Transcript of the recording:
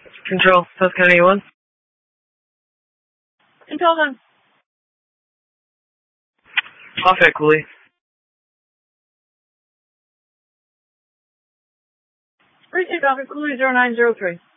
Control, South County 1. Control them. Off at Cooley. Receive Officer Cooley 0903.